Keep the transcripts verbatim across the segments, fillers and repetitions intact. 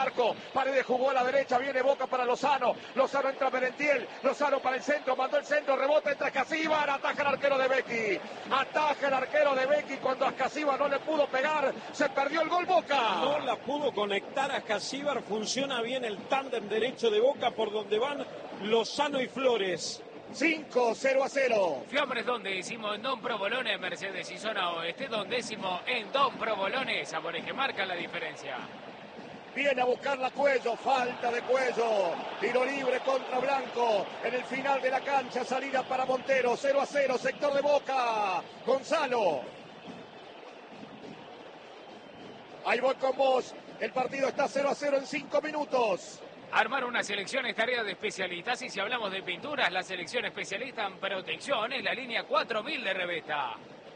Arco, Paredes jugó a la derecha, viene Boca para Lozano, Lozano entra Merentiel, Lozano para el centro, mandó el centro, rebota, entra Ascasíbar, ataja el arquero de Becky, ataja el arquero de Becky cuando Ascasíbar no le pudo pegar, se perdió el gol Boca. No la pudo conectar a Ascasíbar, funciona bien el tándem derecho de Boca por donde van Lozano y Flores. cinco cero a cero. Fiambres dondécimo en Don Provolone, Mercedes y zona oeste, dondécimo en Don Provolone, sabores que marcan la diferencia. Viene a buscarla Cuello, falta de Cuello, tiro libre contra Blanco, en el final de la cancha, salida para Montero, cero a cero, sector de Boca, Gonzalo. Ahí voy con vos, el partido está cero a cero en cinco minutos. Armar una selección es tarea de especialistas y si hablamos de pinturas, la selección especialista en protección es la línea cuatro mil de Revesta.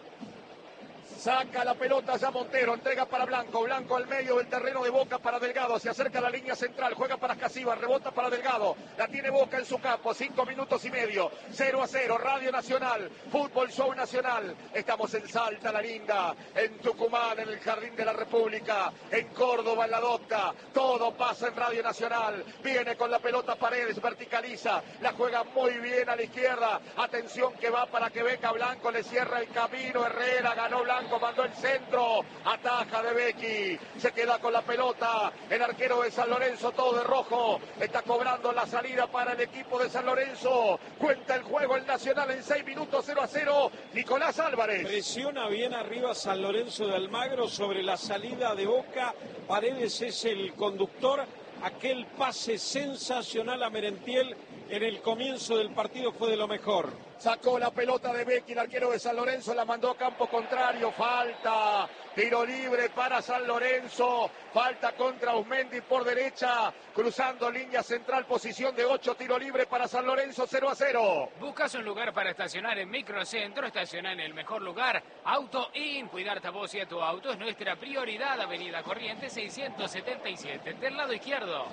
Saca la pelota ya Montero, entrega para Blanco, Blanco al medio del terreno de Boca para Delgado, se acerca a la línea central, juega para Ascasíbar, rebota para Delgado, la tiene Boca en su campo, cinco minutos y medio, cero a cero, Radio Nacional, Fútbol Show Nacional, estamos en Salta, La Linda, en Tucumán, en el Jardín de la República, en Córdoba, en La Docta, todo pasa en Radio Nacional, viene con la pelota Paredes, verticaliza, la juega muy bien a la izquierda, atención que va para que Beca Blanco, le cierra el camino, Herrera, ganó Blanco, mandó el centro, ataja de Becky, se queda con la pelota, el arquero de San Lorenzo, todo de rojo, está cobrando la salida para el equipo de San Lorenzo, cuenta el juego el Nacional en seis minutos, cero a cero, Nicolás Álvarez. Presiona bien arriba San Lorenzo de Almagro sobre la salida de Boca, Paredes es el conductor, aquel pase sensacional a Merentiel en el comienzo del partido fue de lo mejor. Sacó la pelota de Becky, el arquero de San Lorenzo, la mandó a campo contrario, falta, tiro libre para San Lorenzo, falta contra Usmendi por derecha, cruzando línea central, posición de ocho, tiro libre para San Lorenzo, cero a cero. ¿Buscas un lugar para estacionar en Microcentro? Estaciona en el mejor lugar, Auto In, cuidarte a vos y a tu auto es nuestra prioridad, Avenida Corrientes seiscientos setenta y siete, del lado izquierdo.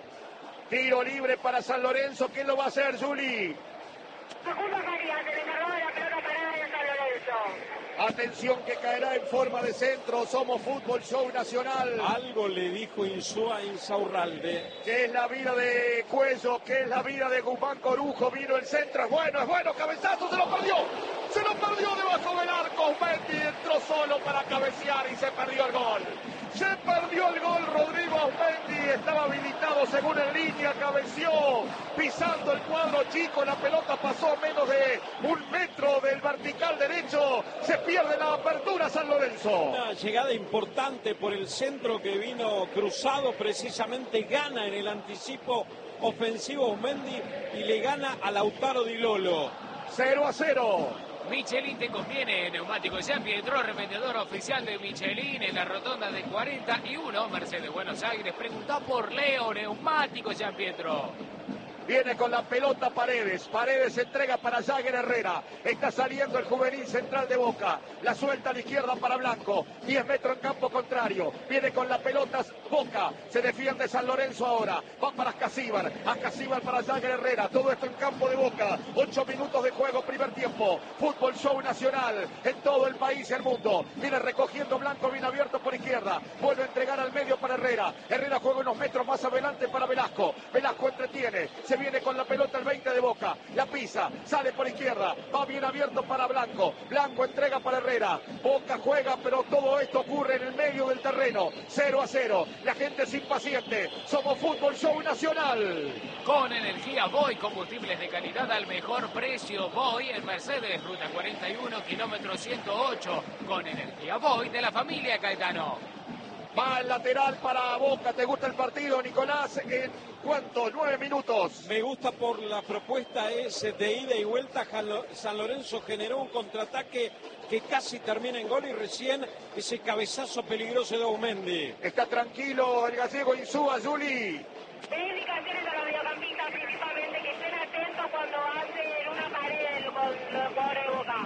Tiro libre para San Lorenzo, ¿quién lo va a hacer, Juli? Facundo Farías, el encargado de la pelota parada de San Lorenzo. Atención que caerá en forma de centro, somos Fútbol Show Nacional. Algo le dijo Insúa a Insaurralde. Que es la vida de Cuello, que es la vida de Guzmán Corujo, vino el centro, es bueno, es bueno, cabezazo, se lo perdió, se lo perdió debajo del arco, Mendy entró solo para cabecear y se perdió el gol. Se perdió el gol Rodrigo Aumendi, estaba habilitado según en línea, cabeció, pisando el cuadro chico, la pelota pasó a menos de un metro del vertical derecho, se pierde la apertura San Lorenzo. Una llegada importante por el centro que vino cruzado, precisamente gana en el anticipo ofensivo Aumendi y le gana a Lautaro Di Lolo. cero a cero. Michelin te conviene, neumático San Pietro, revendedor oficial de Michelin en la rotonda de cuarenta y uno, Mercedes Buenos Aires, pregunta por Leo, neumático San Pietro. Viene con la pelota Paredes, Paredes entrega para Jagger Herrera, está saliendo el juvenil central de Boca, la suelta a la izquierda para Blanco, diez metros en campo contrario, viene con la pelota Boca, se defiende San Lorenzo ahora, va para Ascasíbar, Ascasíbar para Jagger Herrera, todo esto en campo de Boca, ocho minutos de juego, primer tiempo, Fútbol Show Nacional, en todo el país y el mundo, viene recogiendo Blanco, bien abierto por izquierda, vuelve a entregar al medio para Herrera, Herrera juega unos metros más adelante para Velasco, Velasco entretiene, se viene con la pelota el veinte de Boca, la pisa, sale por izquierda, va bien abierto para Blanco, Blanco entrega para Herrera, Boca juega, pero todo esto ocurre en el medio del terreno, cero a cero, la gente es impaciente, somos Fútbol Show Nacional. Con energía Voy, combustibles de calidad al mejor precio, Voy en Mercedes, ruta cuarenta y uno, kilómetro ciento ocho, con energía Voy de la familia Caetano. Va el lateral para Boca, ¿te gusta el partido, Nicolás? ¿En cuánto? Nueve minutos. Me gusta por la propuesta ese de ida y vuelta. San Lorenzo generó un contraataque que casi termina en gol y recién ese cabezazo peligroso de Aumendi. Está tranquilo el gallego Insúa, Juli. De indicaciones a los mediocampistas principalmente que estén atentos cuando hacen una pared con los jugadores de Boca.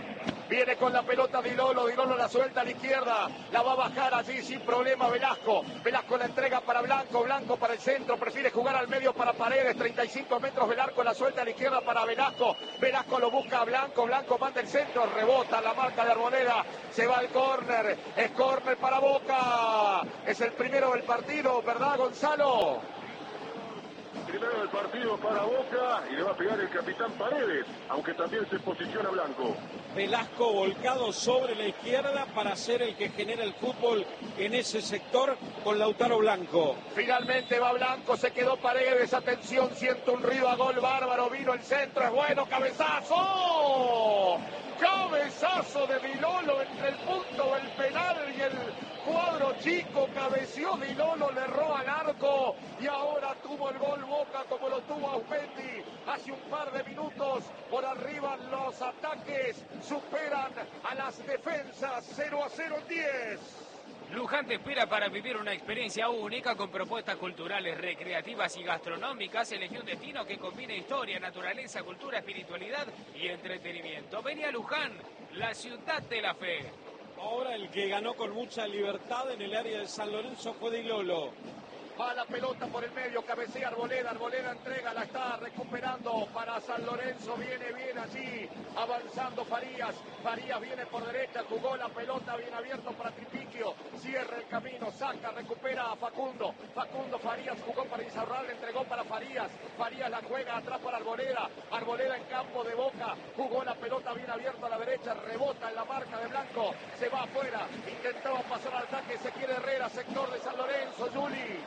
Viene con la pelota Dilolo, Dilolo la suelta a la izquierda, la va a bajar allí sin problema Velasco. Velasco la entrega para Blanco, Blanco para el centro, prefiere jugar al medio para Paredes, treinta y cinco metros Velasco, la suelta a la izquierda para Velasco. Velasco lo busca a Blanco, Blanco manda el centro, rebota la marca de Arboleda, se va al córner, es córner para Boca. Es el primero del partido, ¿verdad, Gonzalo? Primero del partido para Boca y le va a pegar el capitán Paredes, aunque también se posiciona Blanco. Velasco volcado sobre la izquierda para ser el que genera el fútbol en ese sector con Lautaro Blanco. Finalmente va Blanco, se quedó Paredes, atención, siento un ruido a gol bárbaro, vino el centro, es bueno, cabezazo. Cabezazo de Dilolo entre el punto del penal y el cuadro chico, cabeció Dilolo, le erró al arco y ahora tuvo el gol Boca como lo tuvo Aumendi hace un par de minutos. Por arriba los ataques superan a las defensas, cero a cero en diez. Luján te espera para vivir una experiencia única con propuestas culturales, recreativas y gastronómicas. Elegí un destino que combine historia, naturaleza, cultura, espiritualidad y entretenimiento. Vení a Luján, la ciudad de la fe. Ahora el que ganó con mucha libertad en el área de San Lorenzo fue Dilolo. Va la pelota por el medio, cabecea Arboleda, Arboleda entrega, la está recuperando para San Lorenzo, viene bien allí, avanzando Farías, Farías viene por derecha, jugó la pelota bien abierto para Tripiquio, cierra el camino, saca, recupera a Facundo, Facundo Farías jugó para Izarral, entregó para Farías, Farías la juega atrás para Arboleda, Arboleda en campo de Boca, jugó la pelota bien abierta a la derecha, rebota en la marca de Blanco, se va afuera, intentaba pasar al ataque, se quiere Herrera, sector de San Lorenzo, Juli.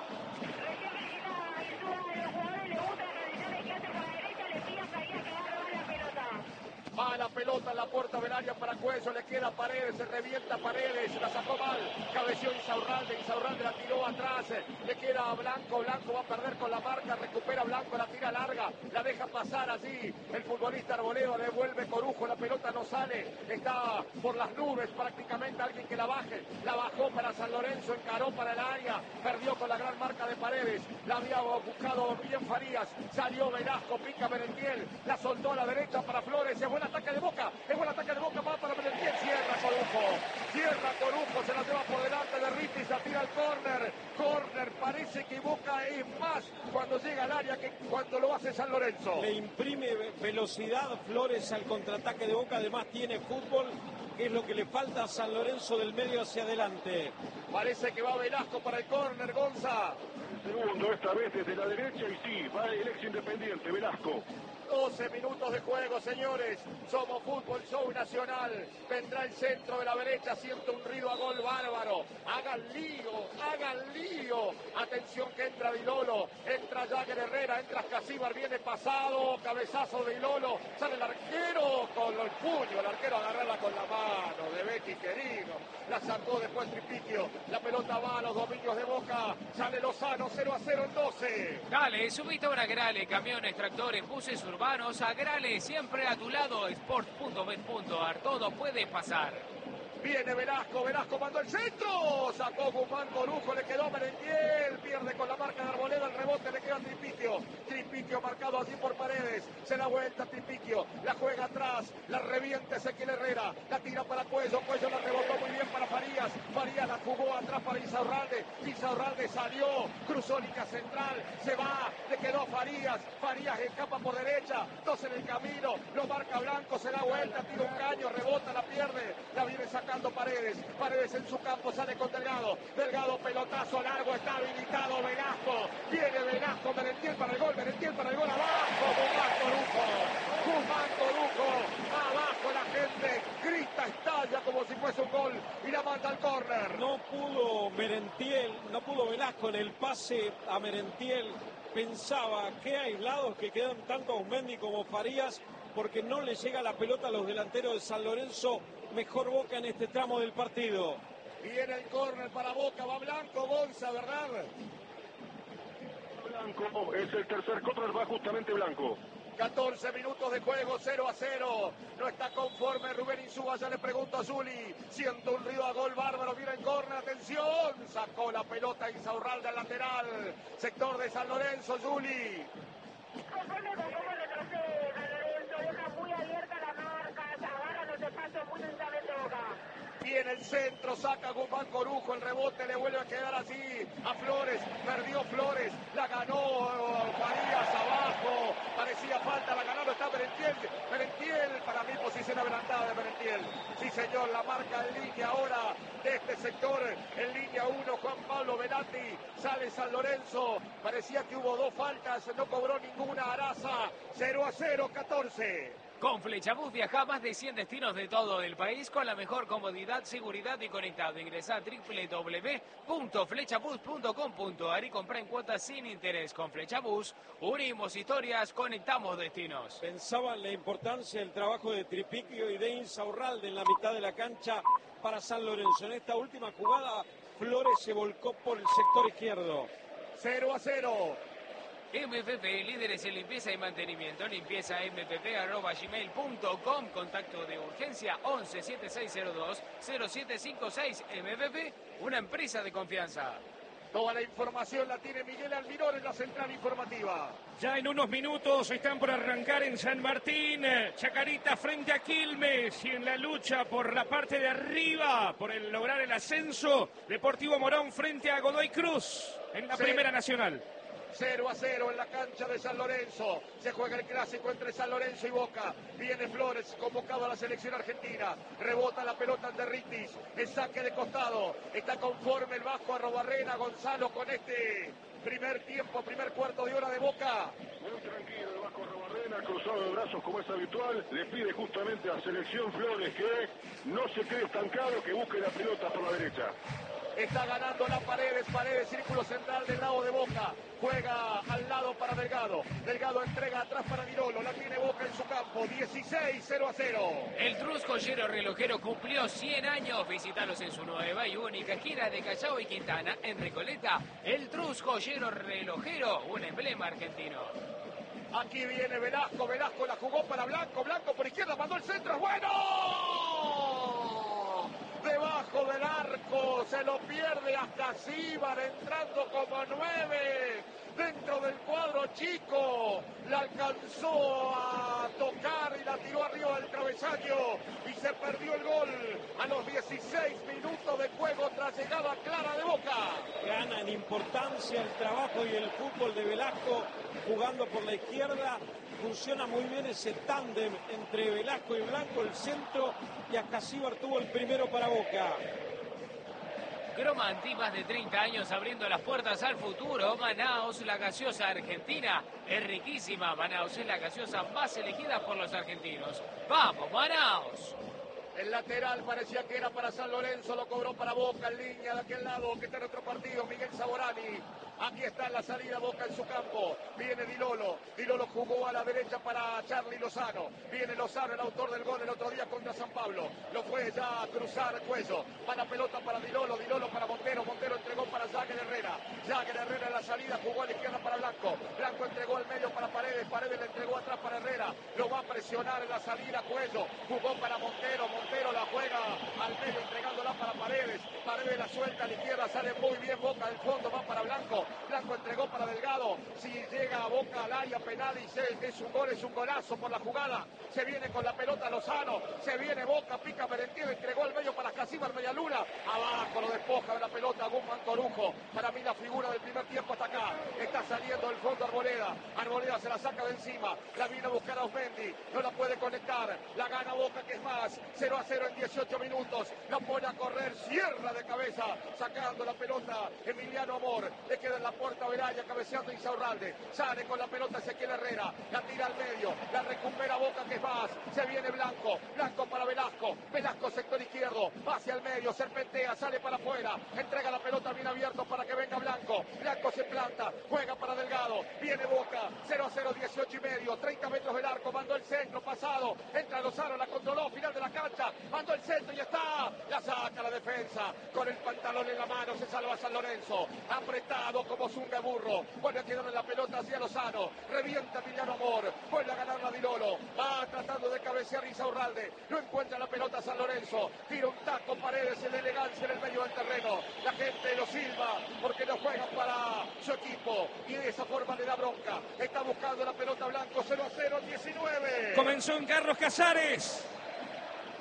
Va la pelota en la puerta del área para Cuello, le queda Paredes, se revienta Paredes, la sacó mal, cabeció Insaurralde, Insaurralde la tiró atrás, le queda a Blanco, Blanco va a perder con la marca, recupera Blanco, la tira larga, la deja pasar allí, el futbolista Arboleda devuelve Corujo, la pelota no sale, está por las nubes prácticamente, alguien que la baje, la bajó para San Lorenzo, encaró para el área, perdió con la gran marca de Paredes, la había buscado bien Farías, salió Velasco, pica Merentiel, la soltó a la derecha para Flores, es buen ataque de Boca, es buen ataque de Boca, va para Merentiel, cierra Corujo, cierra Corujo, se la lleva por delante de Ritis, la tira al córner, córner, parece que Boca es más cuando llega al área que cuando lo hace San Lorenzo. Le imprime velocidad Flores al contraataque de Boca, además tiene fútbol, que es lo que le falta a San Lorenzo del medio hacia adelante. Parece que va Velasco para el córner, Gonza. Segundo, esta vez desde la derecha y sí, va el ex Independiente, Velasco. doce minutos de juego, señores. Somos Fútbol Show Nacional. Vendrá el centro de la derecha. Siento un ruido a gol bárbaro. Hagan lío, hagan lío. Atención que entra Dilolo. Entra Jagger Herrera. Entra Casíbar. Viene pasado. Cabezazo de Dilolo. Sale el arquero con el puño. El arquero agarrarla con la mano de Becky querido. La sacó después Tripiquio. La pelota va a los dominios de Boca. Sale Lozano. cero a cero en doce. Dale, subite ahora a Grale, camiones, tractores, buses urbanos, a Grale, siempre a tu lado, sport punto bet punto ar, todo puede pasar. Viene Velasco, Velasco mandó el centro, sacó Guzmán Corujo, le quedó Merentiel, pierde con la marca de Arboleda, el rebote le queda a Tripiquio, Tripiquio marcado así por Paredes, se da vuelta Tripiquio, la juega atrás, la revienta Ezequiel Herrera, la tira para Cuello, Cuello la rebotó muy bien para Farías, Farías la jugó atrás para Insaurralde, Insaurralde salió, cruzó línea central, se va, le quedó Farías, Farías escapa por derecha, dos en el camino, lo marca Blanco, se da vuelta, tira un caño, rebota, la pierde, la viene sacando Paredes, Paredes en su campo, sale con Delgado, Delgado pelotazo largo, está habilitado Velasco, viene Velasco, Merentiel para el gol, Merentiel para el gol, abajo, Guzmán Corujo, Guzmán Corujo, abajo la gente, grita, estalla como si fuese un gol y la manda al córner. No pudo Merentiel, no pudo Velasco en el pase a Merentiel, pensaba que aislados que quedan tanto Aumendi como Farías, porque no le llega la pelota a los delanteros de San Lorenzo. Mejor Boca en este tramo del partido. Viene el córner para Boca, va Blanco, Gonza, ¿verdad? Blanco, es el tercer córner, va justamente Blanco. catorce minutos de juego, cero a cero. No está conforme Rubén Insúa, ya le pregunto a Zuli. Siento un ruido a gol bárbaro, viene el córner, atención. Sacó la pelota Insaurralde al lateral. Sector de San Lorenzo, Zuli. Conforme con cómo retrocede San Lorenzo, deja muy abierta la marca, agarra, no se pelotazo muy lentamente Boca. Viene el centro, saca Guzmán Corujo, el rebote le vuelve a quedar así a Flores, perdió Flores, la ganó Farías abajo, parecía falta, la ganó, está Merentiel, Merentiel, para mí posición adelantada de Merentiel, sí señor, la marca en línea ahora de este sector, en línea uno, Juan Pablo Velati, sale San Lorenzo, parecía que hubo dos faltas, no cobró ninguna, Araza, cero a cero, catorce. Con Flechabús viaja a más de cien destinos de todo el país con la mejor comodidad, seguridad y conectado. Ingresa a doble u doble u doble u punto flechabús punto com punto a r y compra en cuotas sin interés. Con Flechabús unimos historias, conectamos destinos. Pensaban la importancia del trabajo de Tripiquio y de Insaurralde en la mitad de la cancha para San Lorenzo. En esta última jugada, Flores se volcó por el sector izquierdo. cero a cero. M P P, líderes en limpieza y mantenimiento, limpieza m p p arroba gmail punto com, contacto de urgencia once siete seis cero dos cero siete cinco seis. M P P, una empresa de confianza. Toda la información la tiene Miguel Almirón en la central informativa. Ya en unos minutos están por arrancar en San Martín, Chacarita frente a Quilmes, y en la lucha por la parte de arriba, por el lograr el ascenso, Deportivo Morón frente a Godoy Cruz en la Sí. Primera Nacional. cero a cero en la cancha de San Lorenzo. Se juega el clásico entre San Lorenzo y Boca. Viene Flores, convocado a la selección argentina. Rebota la pelota ante Ritis. El saque de costado. Está conforme el Vasco Arrobarrena. Gonzalo con este primer tiempo, primer cuarto de hora de Boca. Muy tranquilo el Vasco Arrobarrena, cruzado de brazos como es habitual. Le pide justamente a Selección Flores que no se quede estancado, que busque la pelota por la derecha. Está ganando la Paredes, Paredes, círculo central del lado de Boca. Juega al lado para Delgado. Delgado entrega atrás para Dirolo. La tiene Boca en su campo. dieciséis cero a cero. El Trus Joyero Relojero cumplió cien años. Visítalos en su nueva y única esquina de Callao y Quintana, en Recoleta. El Trus Joyero Relojero, un emblema argentino. Aquí viene Velasco. Velasco la jugó para Blanco. Blanco por izquierda mandó el centro. ¡Es bueno! Debajo del arco, se lo pierde hasta Síbar, entrando como nueve, dentro del cuadro chico, la alcanzó a tocar y la tiró arriba del travesaño y se perdió el gol a los dieciséis minutos de juego tras llegada clara de Boca. Gana en importancia el trabajo y el fútbol de Velasco jugando por la izquierda. Funciona muy bien ese tándem entre Velasco y Blanco, el centro, y Acasíbar tuvo el primero para Boca. Cromanti, más de treinta años abriendo las puertas al futuro. Manaos, la gaseosa argentina, es riquísima. Manaos es la gaseosa más elegida por los argentinos. ¡Vamos, Manaos! El lateral parecía que era para San Lorenzo, lo cobró para Boca en línea de aquel lado, que está en otro partido, Miguel Saborani. Aquí está en la salida Boca en su campo. Viene Dilolo. Dilolo jugó a la derecha para Charly Lozano. Viene Lozano, el autor del gol el otro día contra San Pablo. Lo fue ya a cruzar el cuello. Va la pelota para Dilolo, Dilolo para Montero. Montero entregó para Jagger Herrera. Jagger Herrera en la salida, jugó a la izquierda para Blanco. Blanco entregó al medio para Paredes. Paredes le entregó atrás para Herrera. Lo va a presionar en la salida Cuello. Jugó para Montero. Montero la juega al medio entregándola para Paredes. Paredes la suelta a la izquierda, sale muy bien Boca del fondo, va para Blanco. Blanco entregó para Delgado. Si llega a Boca al área penal y se, es un gol, es un golazo por la jugada. Se viene con la pelota Lozano. Se viene Boca, pica Merentiel, entregó al medio para Casíbar Medialuna. Abajo lo despoja de la pelota Guzmán Corujo. Para mí la figura del primer tiempo hasta acá. Está saliendo del fondo Arboleda. Arboleda se la saca de encima. La viene a buscar a Osmendi. No la puede conectar. La gana Boca, que es más. cero a cero en dieciocho minutos. La pone a correr. Cierra de cabeza. Sacando la pelota Emiliano Amor. Le queda en la puerta Veraya, cabeceando Insaurralde. Sale con la pelota Ezequiel Herrera. La tira al medio. La recupera Boca, que es más. Se viene Blanco. Blanco para Velasco. Velasco sector izquierdo. Hacia el medio. Serpentea. Sale para afuera. Entrega la pelota bien abierto para que venga Blanco. Blanco se planta. Juega para Delgado. Viene Boca. cero a cero, dieciocho y medio. treinta metros del arco. Mandó el centro. Pasado. Entra Lozano. La controló. Final de la cancha. Mandó el centro y está. La saca la defensa. Con el pantalón en la mano. Se salva San Lorenzo. Apretado como zunga burro. Vuelve a quedarle la pelota hacia Lozano. Revienta Emiliano Amor. Vuelve a ganar la Dilolo. Va tratando de cabecear Insaurralde. No encuentra la pelota San Lorenzo. Tira un taco Paredes en elegancia en el medio del terreno. La gente lo silba porque no juega para su equipo. Y de esa forma le da bronca. Está buscando la pelota Blanco. cero a cero, diecinueve. Comenzó en Carlos Casares.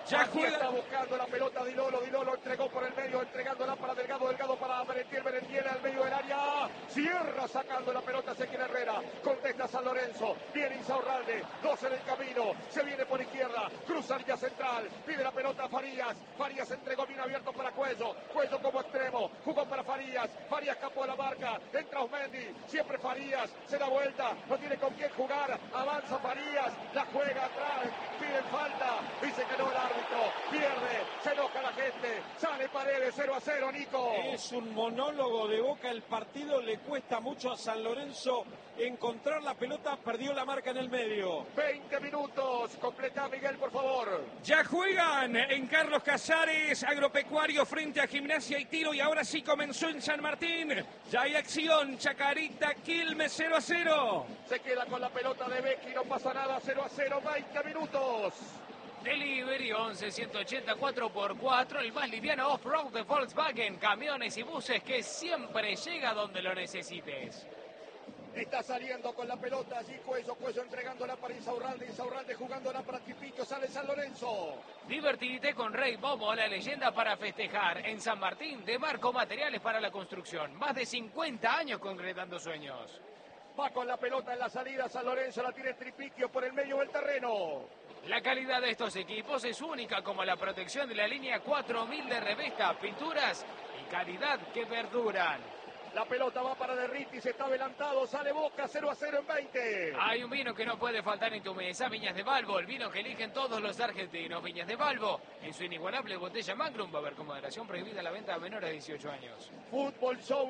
Ya Aquí juega. está buscando la pelota Di Lolo, Di Lolo entregó por el medio, entregándola para Delgado, Delgado para Merentiel, Merentiel al medio del área, cierra sacando la pelota Ezequiel Herrera, contesta San Lorenzo, viene Insaurralde, dos en el camino, se viene por izquierda, cruza línea central, pide la pelota a Farías, Farías entregó bien abierto para Cuello, Cuello como extremo, jugó para Farías, Farías escapó de la marca, entra Osmendi, siempre Farías, se da vuelta, no tiene con quién jugar, avanza Farías, la juega atrás, piden falta, dice que no el árbitro, pierde, se enoja la gente, sale Paredes, cero a cero, Nico. Es un monólogo de Boca el partido, le cuesta mucho a San Lorenzo encontrar la pelota, perdió la marca en el medio. veinte minutos, completa Miguel, por favor. Ya juegan en Carlos Casares, Agropecuario frente a Gimnasia y Tiro, y ahora sí comenzó en San Martín. Ya hay acción, Chacarita, Quilmes, cero a cero. Se queda con la pelota de Becky, no pasa nada, cero a cero, veinte minutos. Delivery once ciento ochenta cuatro por cuatro, el más liviano off-road de Volkswagen, camiones y buses que siempre llega donde lo necesites. Está saliendo con la pelota allí Cuello, Cuello entregándola para Insaurralde, Insaurralde jugándola para Quipillo, sale San Lorenzo. Divertite con Rey Momo, la leyenda para festejar. En San Martín, de Marco Materiales para la Construcción. Más de cincuenta años concretando sueños. Va con la pelota en la salida, San Lorenzo la tiene Tripiquio por el medio del terreno. La calidad de estos equipos es única, como la protección de la línea cuatro mil de Revesta, pinturas y calidad que perduran. La pelota va para Derriti, se está adelantado, sale Boca, cero a cero en veinte. Hay un vino que no puede faltar en tu mesa, Viñas de Balbo, el vino que eligen todos los argentinos. Viñas de Balbo, en su inigualable botella Magnum, va a haber con moderación prohibida la venta a menores de dieciocho años. Fútbol Show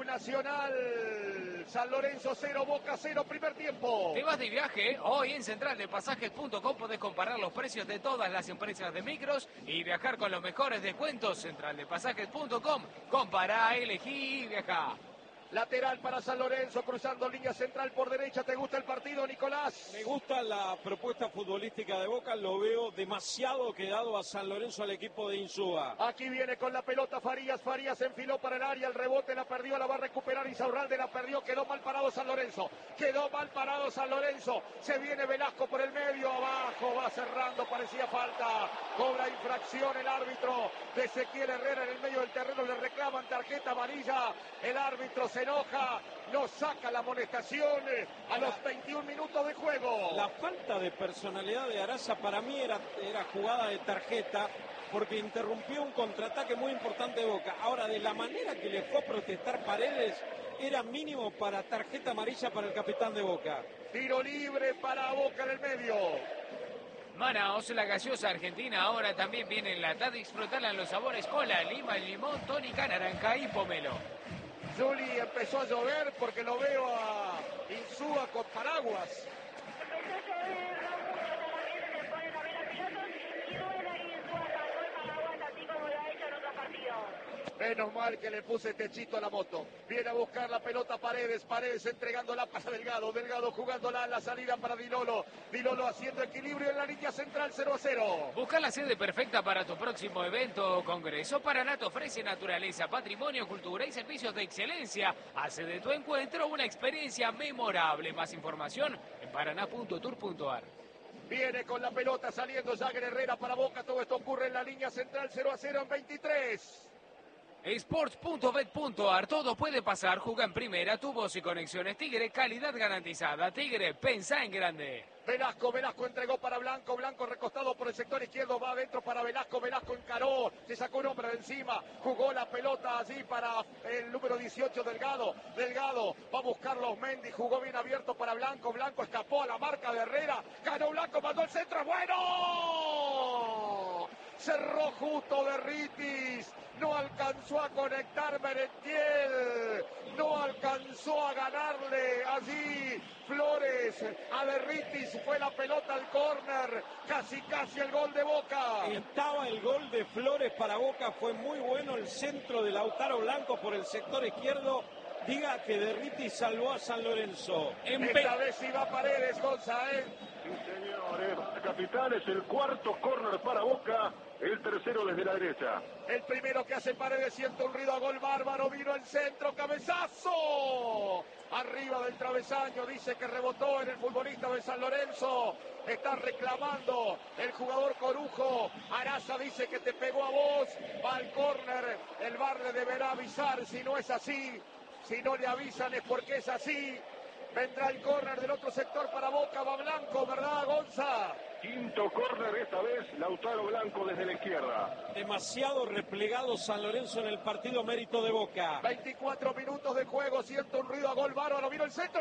Nacional, San Lorenzo cero, Boca cero, primer tiempo. ¿Te vas de viaje? Hoy en central de pasajes punto com podés comparar los precios de todas las empresas de micros y viajar con los mejores descuentos. central de pasajes punto com, compará, elegí y viajá. Lateral para San Lorenzo, cruzando línea central por derecha. ¿Te gusta el partido, Nicolás? Me gusta la propuesta futbolística de Boca, lo veo demasiado quedado a San Lorenzo al equipo de Insúa. Aquí viene con la pelota Farías, Farías enfiló para el área, el rebote la perdió, la va a recuperar Insaurralde, la perdió, quedó mal parado San Lorenzo, quedó mal parado San Lorenzo, se viene Velasco por el medio, abajo, va cerrando, parecía falta, cobra infracción el árbitro de Ezequiel Herrera en el medio del terreno, le reclaman tarjeta amarilla, el árbitro se enoja, no saca la amonestación a los veintiún minutos de juego. La falta de personalidad de Araza para mí era, era jugada de tarjeta porque interrumpió un contraataque muy importante de Boca. Ahora, de la manera que le fue a protestar Paredes, era mínimo para tarjeta amarilla para el capitán de Boca. Tiro libre para Boca en el medio. Manaos, la gaseosa argentina, ahora también viene enlatada. Disfrutarla en los sabores cola, lima, limón, tónica, naranja y pomelo. Juli, empezó a llover porque lo veo a Insúa con paraguas. Empezó a llover, mucho, como viene, se pone también los pilotos y duele y Insúa sacó el paraguas así como lo ha hecho en otros partidos. Menos mal que le puse techito a la moto. Viene a buscar la pelota Paredes, Paredes entregándola para Delgado, Delgado jugándola a la salida para Di Lolo, Di Lolo haciendo equilibrio en la línea central, cero a cero. Busca la sede perfecta para tu próximo evento o congreso. Paranat ofrece naturaleza, patrimonio, cultura y servicios de excelencia. Hace de tu encuentro una experiencia memorable. Más información en paraná punto tour punto ar. Viene con la pelota saliendo Jagger Herrera para Boca. Todo esto ocurre en la línea central, cero a cero en veintitrés. Sports punto bet punto ar, todo puede pasar, juega en primera, tu voz y conexiones Tigre, calidad garantizada. Tigre, pensá en grande. Velasco, Velasco entregó para Blanco, Blanco recostado por el sector izquierdo, va adentro para Velasco, Velasco encaró, se sacó un hombre de encima, jugó la pelota allí para el número dieciocho Delgado, Delgado va a buscar los Mendy, jugó bien abierto para Blanco, Blanco escapó a la marca de Herrera, ganó Blanco, mandó el centro, bueno, cerró justo Derritis, no alcanzó a conectar Merentiel, no alcanzó a ganarle allí Flores a Derritis, fue la pelota al córner, casi casi el gol de Boca. Estaba el gol de Flores para Boca, fue muy bueno el centro de Lautaro Blanco por el sector izquierdo. Diga que Derritis salvó a San Lorenzo. Empe Esta vez iba Paredes, González. Sí, señores. Capitán, es el cuarto córner para Boca, el tercero desde la derecha. El primero que hace Paredes, siente un ruido a gol bárbaro, vino el centro, cabezazo. arriba del travesaño, dice que rebotó en el futbolista de San Lorenzo. Está reclamando el jugador Corujo. Araza dice que te pegó a vos. Va al córner. El V A R le deberá avisar si no es así. Si no le avisan es porque es así. Vendrá el córner del otro sector para Boca. Va Blanco, ¿verdad, Gonza? Quinto córner esta vez, Lautaro Blanco desde la izquierda. Demasiado replegado San Lorenzo en el partido, mérito de Boca. veinticuatro minutos de juego, siento un ruido a gol bárbaro, vino el centro,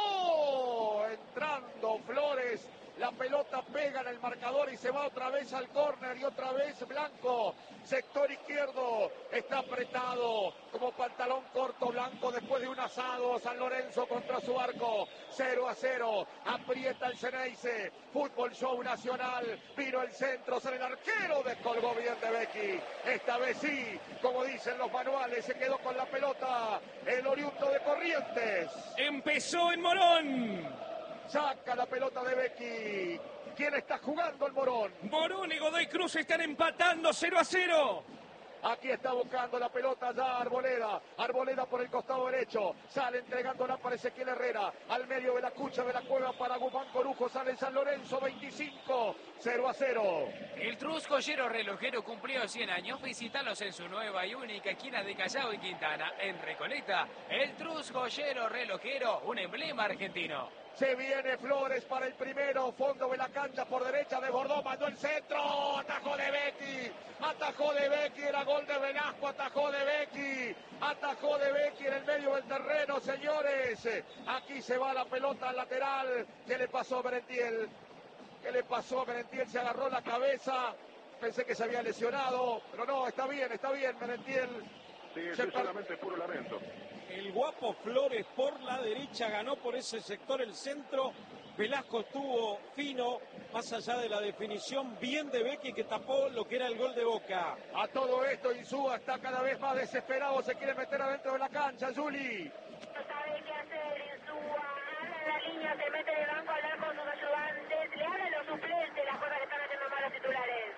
remató, entrando Flores, la pelota pega en el marcador y se va otra vez al córner y otra vez Blanco, sector izquierdo, está apretado como pantalón corto Blanco después de un asado, San Lorenzo contra su arco, cero a cero, aprieta el Ceneice, fútbol show nacional, vino el centro, sale el arquero, descolgó bien de Becky, esta vez sí, como dicen los manuales, se quedó con la pelota el oriundo de Corrientes. Empezó en Morón. Saca la pelota de Becky. ¿Quién está jugando el Morón? Morón y Godoy Cruz están empatando cero a cero. Aquí está buscando la pelota ya Arboleda. Arboleda por el costado derecho. Sale entregándola para Ezequiel Herrera. Al medio de la cucha de la cueva para Guzmán Corujo. Sale San Lorenzo veinticinco. cero a cero. El Truscollero relojero cumplió cien años. Visítalos en su nueva y única esquina de Callao y Quintana. En Recoleta, el Truscollero relojero, un emblema argentino. Se viene Flores para el primero, fondo de la cancha por derecha, desbordó, mandó el centro, atajó de Becky, atajó de Becky, era gol de Velasco, atajó de Becky, atajó de Becky en el medio del terreno, señores. Aquí se va la pelota al lateral. ¿Qué le pasó a Merentiel? ¿Qué le pasó a Merentiel? Se agarró la cabeza, pensé que se había lesionado, pero no, está bien, está bien Merentiel. Sí, Se eso per- solamente es puro lamento. El guapo Flores por la derecha ganó por ese sector el centro. Velasco estuvo fino, más allá de la definición, bien de Becky que tapó lo que era el gol de Boca. A todo esto Insúa está cada vez más desesperado, se quiere meter adentro de la cancha, Juli. No sabe qué hacer Insúa, habla en la línea, se mete de banco a hablar con sus ayudantes, le hablan los suplentes, las cosas que están haciendo mal los titulares.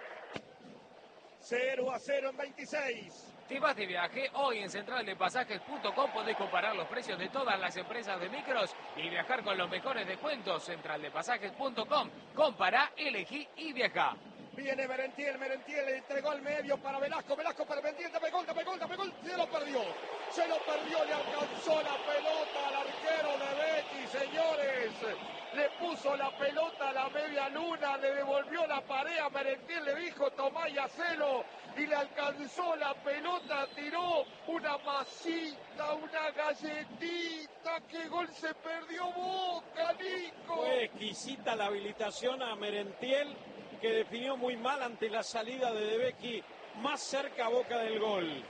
cero a cero en veintiséis. Te vas de viaje, hoy en central de pasajes punto com podés comparar los precios de todas las empresas de micros y viajar con los mejores descuentos. central de pasajes punto com. Compará, elegí y viajá. Viene Merentiel, Merentiel le entregó al medio para Velasco, Velasco para Merentiel, dame gol, dame gol, dame gol, se lo perdió, se lo perdió, le alcanzó la pelota al arquero de Becky, señores, le puso la pelota a la media luna, le devolvió la pared a Merentiel, le dijo tomá y hacelo, y le alcanzó la pelota, tiró una masita, una galletita, qué gol se perdió Boca, Nico. Fue exquisita la habilitación a Merentiel, que definió muy mal ante la salida de De Becky, más cerca a Boca del gol.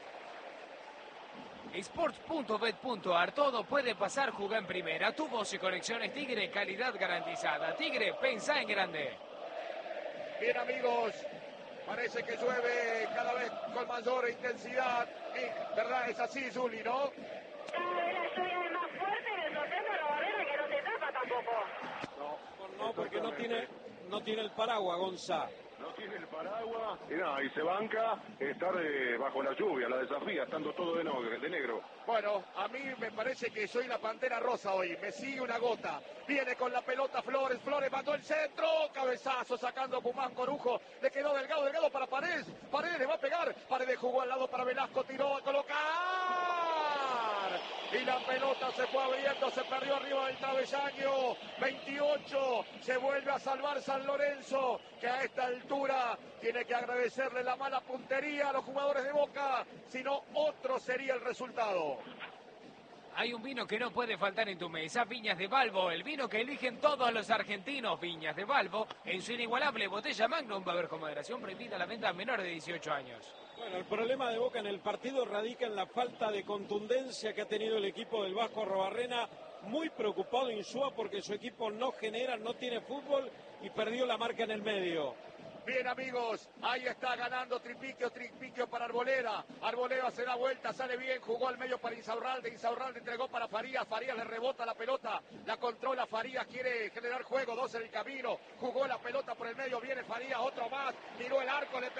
Sports punto bet punto ar, todo puede pasar, juega en primera. Tu voz y conexiones Tigre, calidad garantizada. Tigre, pensá en grande. Bien amigos, parece que llueve cada vez con mayor intensidad, y, ¿verdad? Es así, Zuli, ¿no? Cada vez la lluvia es más fuerte y me sorprende a la barrera que no se tapa tampoco. No, No, porque no tiene, no tiene el paraguas, Gonza. No tiene el paraguas y nada, y se banca estar eh, bajo la lluvia, la desafía, estando todo de, no- de negro. Bueno, a mí me parece que soy la pantera rosa hoy, me sigue una gota. Viene con la pelota Flores, Flores mandó el centro, cabezazo sacando Pumán Corujo, le quedó Delgado, Delgado para Paredes, Paredes le va a pegar, Paredes jugó al lado para Velasco, tiró a colocar. Y la pelota se fue abriendo, se perdió arriba del travesaño, veintiocho, se vuelve a salvar San Lorenzo, que a esta altura tiene que agradecerle la mala puntería a los jugadores de Boca, si no otro sería el resultado. Hay un vino que no puede faltar en tu mesa, Viñas de Balbo, el vino que eligen todos los argentinos. Viñas de Balbo, en su inigualable botella Magnum, va a haber con moderación, prohibida la venta a menores de dieciocho años. Bueno, el problema de Boca en el partido radica en la falta de contundencia que ha tenido el equipo del Vasco Arrobarrena. Muy preocupado Insúa porque su equipo no genera, no tiene fútbol y perdió la marca en el medio. Bien amigos, ahí está ganando Tripiquio, Tripiquio para Arboleda, Arboleda se da vuelta, sale bien, jugó al medio para Insaurralde, Insaurralde entregó para Farías, Farías le rebota la pelota, la controla Farías, quiere generar juego, dos en el camino, jugó la pelota por el medio, viene Farías, otro más, tiró el arco, le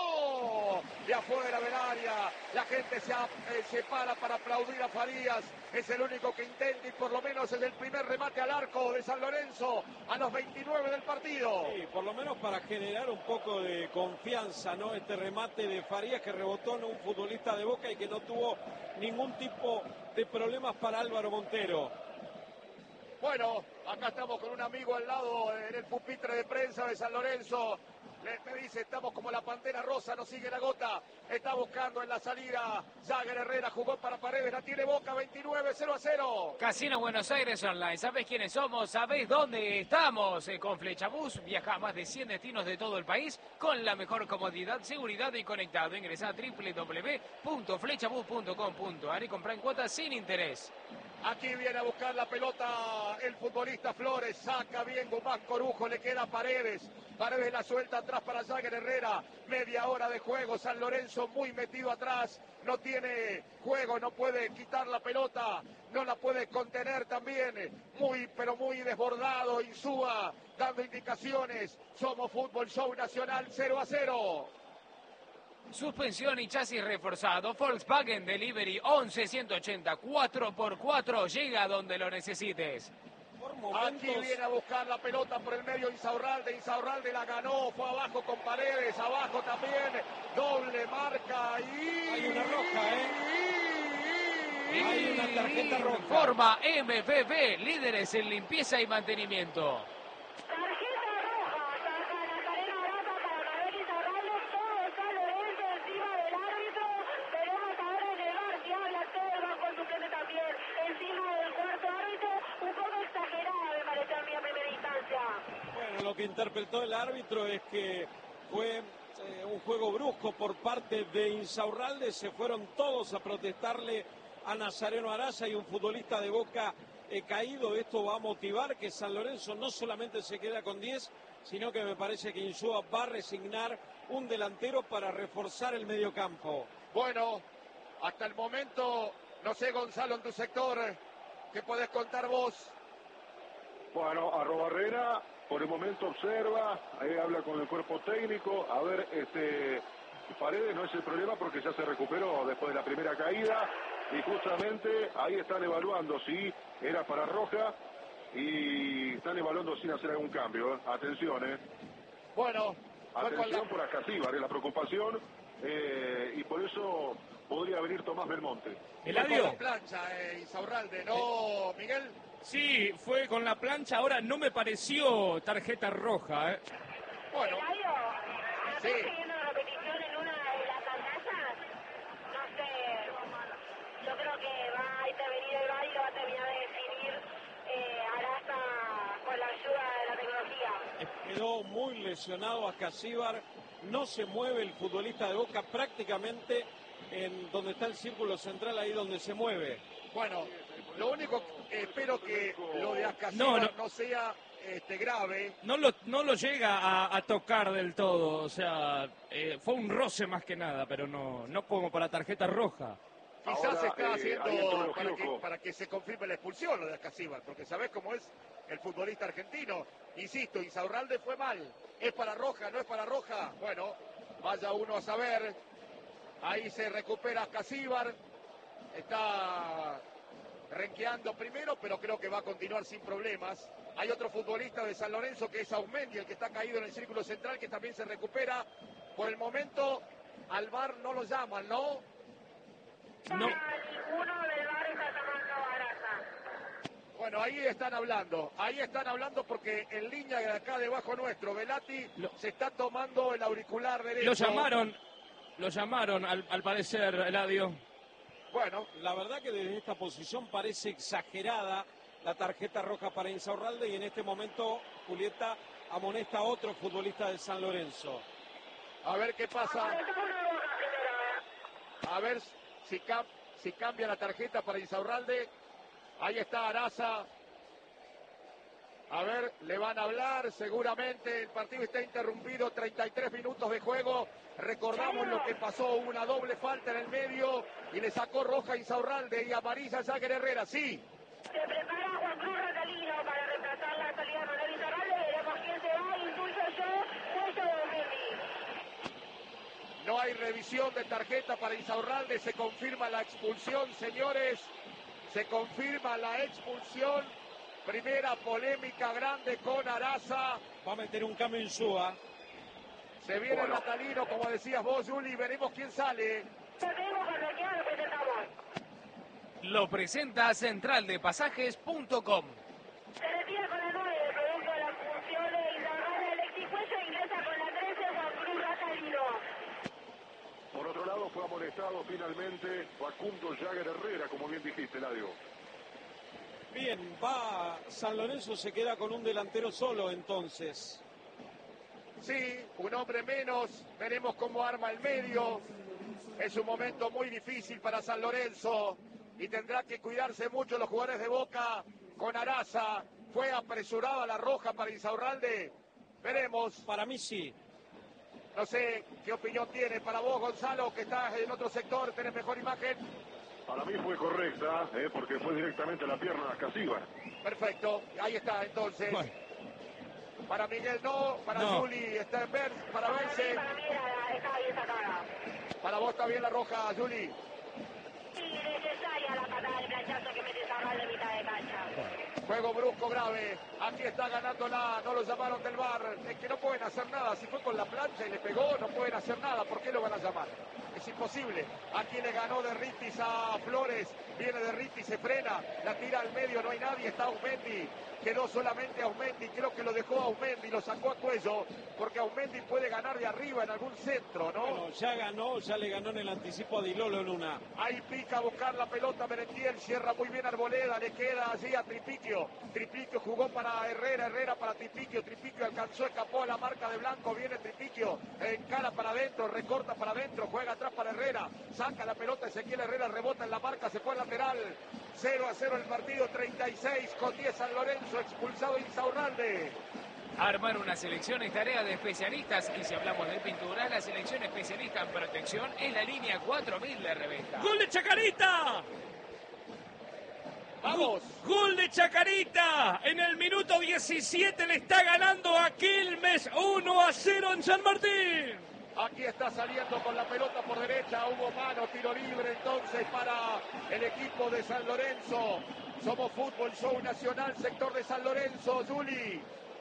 pegó, de afuera del área, la gente se, eh, se para para aplaudir a Farías, es el único que intenta y por lo menos es el primer remate al arco de San Lorenzo a los veintinueve del partido. Sí, por lo menos para generar un poco de confianza, ¿no? Este remate de Farías que rebotó en un futbolista de Boca y que no tuvo ningún tipo de problemas para Álvaro Montero. Bueno, acá estamos con un amigo al lado en el pupitre de prensa de San Lorenzo. Le, me dice, estamos como la Pantera Rosa, nos sigue la gota. Está buscando en la salida. Jagger Herrera jugó para Paredes, la tiene Boca, veintinueve, cero a cero. Casino Buenos Aires Online. ¿Sabés quiénes somos? ¿Sabés dónde estamos? Eh, con Flechabús viaja a más de cien destinos de todo el país con la mejor comodidad, seguridad y conectado. Ingresá a doble u doble u doble u punto flechabús punto com punto a r y comprá en cuotas sin interés. Aquí viene a buscar la pelota el futbolista Flores, saca bien Guzmán Corujo, le queda Paredes, Paredes la suelta atrás para Jagger Herrera, media hora de juego, San Lorenzo muy metido atrás, no tiene juego, no puede quitar la pelota, no la puede contener también, muy pero muy desbordado, Insúa dando indicaciones, somos Fútbol Show Nacional cero a cero. Suspensión y chasis reforzado. Volkswagen Delivery once ciento ochenta cuatro por cuatro. Llega donde lo necesites. Por momentos... Aquí viene a buscar la pelota por el medio Insaurralde. Insaurralde la ganó. Fue abajo con Paredes. Abajo también. Doble marca. Y... Hay una roja, ¿eh? Hay una tarjeta roja. Forma M V P. Líderes en limpieza y mantenimiento. Bueno, lo que interpretó el árbitro es que fue eh, un juego brusco por parte de Insaurralde. Se fueron todos a protestarle a Nazareno Araza y un futbolista de Boca eh, caído. Esto va a motivar que San Lorenzo no solamente se queda con diez, sino que me parece que Insúa va a resignar un delantero para reforzar el mediocampo. Bueno, hasta el momento, no sé, Gonzalo, en tu sector, ¿qué podés contar vos? Bueno, Arrobarrena por el momento observa, ahí habla con el cuerpo técnico, a ver, este Paredes no es el problema porque ya se recuperó después de la primera caída y justamente ahí están evaluando si era para roja y están evaluando sin hacer algún cambio, ¿eh? Atención, ¿eh? Bueno, atención por Ascasíbar, es la preocupación eh, y por eso podría venir Tomás Belmonte. Eladio. Con la plancha, eh, Insaurralde, ¿no, Miguel? Sí, fue con la plancha. Ahora no me pareció tarjeta roja, ¿eh? Bueno, sí. Viendo la repetición en una de las pantallas, no sé, yo creo que va a intervenir el V A R y lo va a terminar de definir eh, Araza con la ayuda de la tecnología. Quedó muy lesionado Ascasíbar, no se mueve el futbolista de Boca prácticamente en donde está el círculo central, ahí donde se mueve. Bueno, lo único que espero que lo de Ascasíbar No, no, no. sea este, grave. No lo, no lo llega a, a tocar del todo, o sea, eh, fue un roce más que nada, pero no, no como para tarjeta roja. Quizás Ahora, se está eh, haciendo ahí entró el para que, Gioco. para que se confirme la expulsión lo de Ascasíbar, porque sabés cómo es el futbolista argentino. Insisto, Insaurralde fue mal. ¿Es para roja? ¿No es para roja? Bueno, vaya uno a saber. Ahí se recupera Ascasíbar. Está renqueando primero, pero creo que va a continuar sin problemas. Hay otro futbolista de San Lorenzo que es Aumendi, el que está caído en el círculo central, que también se recupera. Por el momento, al V A R no lo llaman, ¿no? No. Ninguno del V A R está tomando Araza. Bueno, ahí están hablando, ahí están hablando porque en línea de acá debajo nuestro, Velati Lo- se está tomando el auricular derecho. Lo llamaron, lo llamaron al, al parecer, Eladio. Bueno, La verdad que desde esta posición parece exagerada la tarjeta roja para Insaurralde y en este momento Julieta amonesta a otro futbolista de San Lorenzo. a ver qué pasa. A ver si, cam- si cambia la tarjeta para Insaurralde. Ahí está Araza. A ver, le van a hablar. Seguramente el partido está interrumpido. treinta y tres minutos de juego. Recordamos lo que pasó. Una doble falta en el medio. Y le sacó roja a Insaurralde y amarilla a Jagger Herrera. Sí. Se prepara Juan Cruz Ratalino para reemplazar la salida de Manuel Izarralde. Veremos quién se va. Intuyo yo. Cuello de Mendy. No hay revisión de tarjeta para Insaurralde. Se confirma la expulsión, señores. Se confirma la expulsión. Primera polémica grande con Araza. Va a meter un cambio en Insúa. Se viene bueno. Ratalino, como decías vos, Juli. Veremos quién sale. Lo presenta central de pasajes punto com. Se retira con la nueve, producto de la función de Indagar Electricuello, ingresa con la trece, Juan Cruz Ratalino. Por otro lado, fue amonestado finalmente Facundo Jagger Herrera, como bien dijiste, Ladio. Bien, va San Lorenzo, se queda con un delantero solo entonces. Sí, un hombre menos, veremos cómo arma el medio. Es un momento muy difícil para San Lorenzo y tendrá que cuidarse mucho los jugadores de Boca con Araza. Fue apresurada la roja para Insaurralde. Veremos. Para mí sí. No sé qué opinión tiene para vos, Gonzalo, que estás en otro sector, tenés mejor imagen. Para mí fue correcta, eh, porque fue directamente a la pierna a Casíbar. Perfecto, ahí está entonces. Bueno. Para Miguel no, para no. Juli está en ver, para Bence. Para mí era, está bien sacada. Para vos está bien la roja, Juli. Sí, necesaria la patada del planchazo que mete Zabal de mitad de cancha. Juego brusco grave, aquí está ganándola, no lo llamaron del V A R, es que no pueden hacer nada, si fue con la plancha y le pegó, no pueden hacer nada, ¿por qué lo van a llamar? Es imposible, aquí le ganó Derritis a Flores, viene Derritis, se frena, la tira al medio, no hay nadie, está Aumendi, quedó solamente Aumendi, creo que lo dejó Aumendi, lo sacó a cuello, porque Aumendi puede ganar de arriba en algún centro, ¿no? Bueno, ya ganó, ya le ganó en el anticipo a Di Lolo en una. Ahí pica a buscar la pelota Merentiel, cierra muy bien Arboleda, le queda allí a Tripiquio, Tripiquio jugó para Herrera, Herrera para Tripiquio, Tripiquio alcanzó, escapó a la marca de Blanco, viene Tripiquio, encara para adentro, recorta para adentro, juega atrás para Herrera, saca la pelota Ezequiel Herrera, rebota en la marca, se fue al lateral, cero a cero el partido, treinta y seis con diez San Lorenzo, expulsado Insaurralde. Armar una selección es tarea de especialistas y si hablamos de pintura, la selección especialista en protección es la línea cuatro mil de Reventa. ¡Gol de Chacarita! ¡Vamos! ¡Gol de Chacarita! En el minuto diecisiete le está ganando a Quilmes uno a cero en San Martín. Aquí está saliendo con la pelota por derecha, hubo mano, tiro libre entonces para el equipo de San Lorenzo. Somos Fútbol Show Nacional, sector de San Lorenzo, Juli.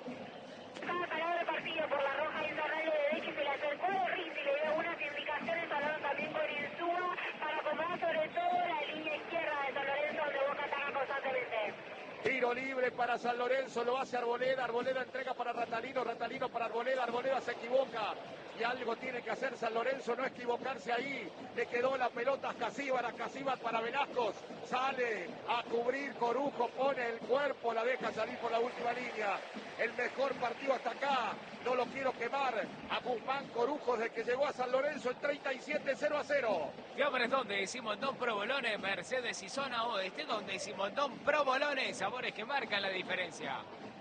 Estaba parado el partido por la roja Insaurralde de derecha y se le acercó de Rizzi, le dio unas indicaciones, hablaron también con Insúa para acomodar sobre todo la línea izquierda de San Lorenzo donde Boca ataca constantemente. Tiro libre para San Lorenzo, lo hace Arboleda, Arboleda entrega para Ratalino, Ratalino para Arboleda, Arboleda se equivoca y algo tiene que hacer San Lorenzo, no equivocarse ahí, le quedó la pelota a Casíbar, a Casíbar para Velascos, sale a cubrir Corujo, pone el cuerpo, la deja salir por la última línea, el mejor partido hasta acá, no lo quiero quemar, a Guzmán Corujo desde que llegó a San Lorenzo el treinta y siete cero a cero. Fiambres donde Simondón Provolone, Mercedes y Zona Oeste donde Simondón Provolone, sabores que marcan la diferencia.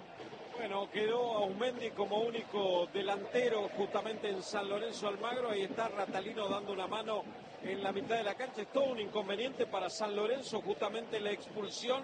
Bueno, quedó Aumendi como único delantero justamente en San Lorenzo Almagro. Ahí está Ratalino dando una mano en la mitad de la cancha. Es todo un inconveniente para San Lorenzo, justamente la expulsión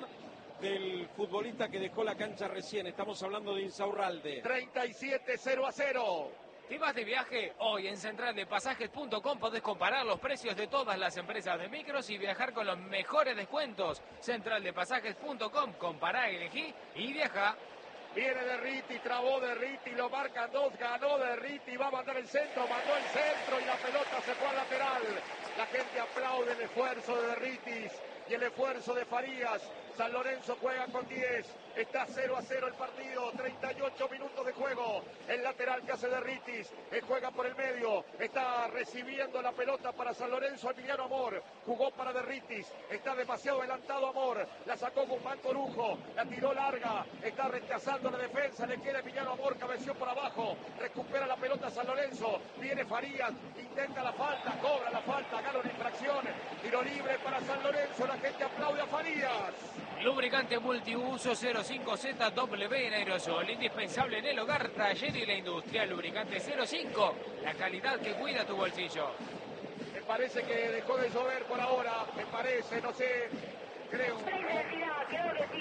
del futbolista que dejó la cancha recién. Estamos hablando de Insaurralde. treinta y siete cero a cero. ¿Te vas de viaje? Hoy en central de pasajes punto com podés comparar los precios de todas las empresas de micros y viajar con los mejores descuentos. central de pasajes punto com, compará, elegí y viaja. Viene Derriti, trabó Derriti, lo marcan dos, ganó Derriti, va a mandar el centro, mandó el centro y la pelota se fue al lateral. La gente aplaude el esfuerzo de Derritis y el esfuerzo de Farías. San Lorenzo juega con diez, está cero a cero el partido, treinta y ocho minutos de juego. El lateral que hace Derritis, él juega por el medio, está recibiendo la pelota para San Lorenzo, Emiliano Amor, jugó para Derritis, está demasiado adelantado Amor, la sacó Guzmán Corujo, la tiró larga, está rechazando la defensa, le queda Emiliano Amor, cabeció por abajo, recupera la pelota San Lorenzo, viene Farías, intenta la falta, cobra la falta, gana una infracción, tiro libre para San Lorenzo, la gente aplaude a Farías. Lubricante multiuso cero cinco Z W en aerosol, indispensable en el hogar, taller y la industria. Lubricante cero cinco, la calidad que cuida tu bolsillo. Me parece que dejó de llover por ahora, me parece, no sé, creo. La intensidad, creo que sí,